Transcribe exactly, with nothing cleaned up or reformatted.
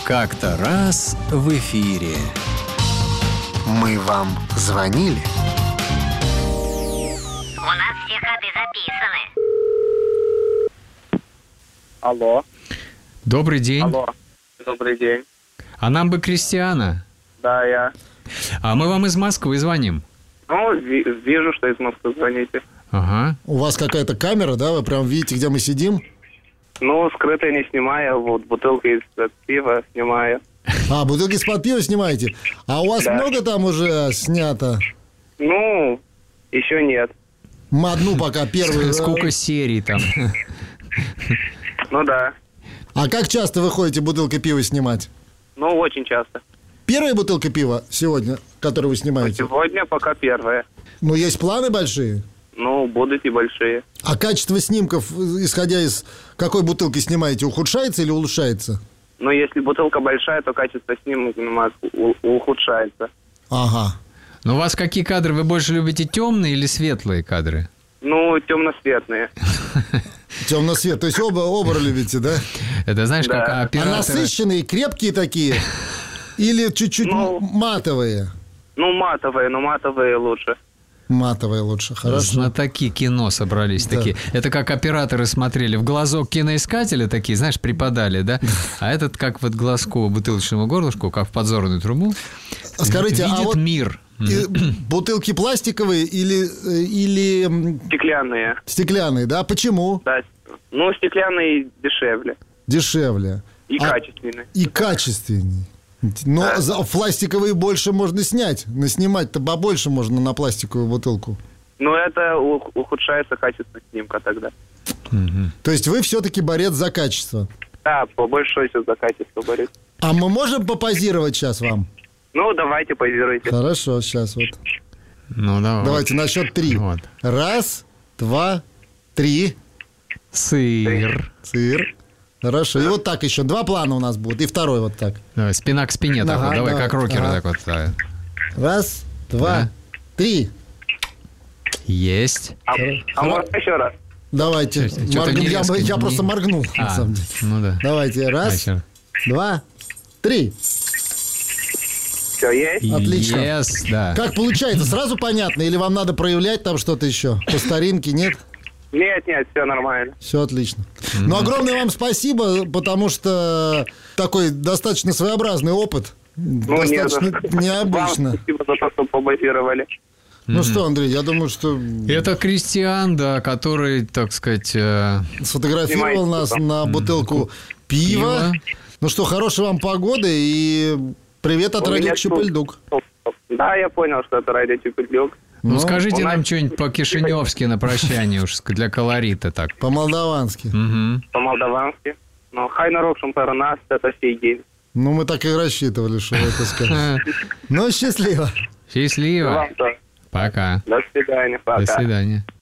Как-то раз в эфире. Мы вам звонили? У нас все ходы записаны. Алло. Добрый день. Алло. Добрый день. А нам бы Кристиана. Да, я. А мы вам из Москвы звоним. Ну, ви- вижу, что из Москвы звоните. Ага. У вас какая-то камера, да? Вы прям видите, где мы сидим? Ну, скрыто не снимаю, вот бутылка из пива снимаю. А, бутылки из-под пива снимаете? А у вас Да. много там уже снято? Ну, еще нет. Мы одну пока, первую. Сколько серий там? Ну да. А как часто вы ходите бутылкой пива снимать? Ну, очень часто. Первая бутылка пива сегодня, которую вы снимаете? Сегодня пока первая. Ну, есть планы большие? Ну, будут и большие. А качество снимков, исходя из какой бутылки снимаете, ухудшается или улучшается? Но если бутылка большая, то качество снимка у- ухудшается. Ага. Ну, у вас какие кадры? Вы больше любите темные или светлые кадры? Ну, темно-светные. Темно-свет. То есть оба, оба любите, да? Это знаешь, Да. как А операторы... насыщенные, крепкие такие? Или чуть-чуть Ну. матовые? Ну, матовые, но матовые лучше. Матовые лучше, хорошо. Знатоки кино собрались Да. такие. Это как операторы смотрели в глазок киноискателя такие, знаешь, припадали, да? А этот как вот глазку бутылочному горлышку, как в подзорную трубу, Скажите, видит а вот мир. и бутылки пластиковые или, э, или м, Стеклянные. стеклянные, да? Почему? Да. Ну, стеклянные дешевле. Дешевле. И А- качественные. И качественнее. Но Да. за пластиковые больше можно снять. Наснимать-то побольше можно на пластиковую бутылку. Но это у- ухудшается качество снимка тогда. То есть вы все-таки борец за качество. Да, по большой сейчас за качество борюсь. А мы можем попозировать сейчас вам? Ну, давайте, позируйте. Хорошо, сейчас вот. Ну, давай. Давайте на счет три. Вот. Раз, два, три. Сыр. Сыр. Хорошо. И вот так еще. Два плана у нас будут. И второй вот так. Давай, спина к спине так Ага, вот. Давай, давай. как рокеры Ага. так вот. да. Раз, два, Да. три. Есть. А, а можно еще раз? Давайте. Чё- чё-то Моргну. не Я, резко, я не- просто моргнул, на А, самом деле. ну да. Давайте. А, Раз, ещё. два, три. Все, есть? Отлично. Yes, да. Как получается? Сразу понятно? Или вам надо проявлять там что-то еще? По старинке, нет? Нет, нет, все нормально. Все отлично. Ну, огромное вам спасибо, потому что такой достаточно своеобразный опыт. Ну, достаточно нет, Вам необычно. спасибо за то, что побазировали. Ну что, Андрей, я думаю, что Это Кристиан, да, который, так сказать, э, сфотографировал Снимайте нас там. на бутылку пива. пива. Ну что, хорошей вам погоды и привет от У радио меня Чепельдук. Да, я понял, что это радио Чепельдюк. ну, Ну, скажите у нас- нам что-нибудь по-кишиневски на прощание уж для колорита так. По-молдавански. Мгм. По-молдавански. Ну, хай нарушим пару нас, это сей день. Ну, мы так и рассчитывали, что вы это скажете. Ну, счастливо. Счастливо. Вам тоже. Пока. До свидания. Пока. До свидания.